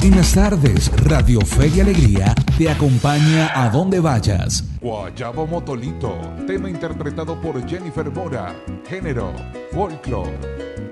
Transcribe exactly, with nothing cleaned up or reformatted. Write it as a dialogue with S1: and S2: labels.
S1: En las tardes, Radio Fe y Alegría te acompaña a donde vayas.
S2: Guayabo Motolito, tema interpretado por Jennifer Mora, género, folklore.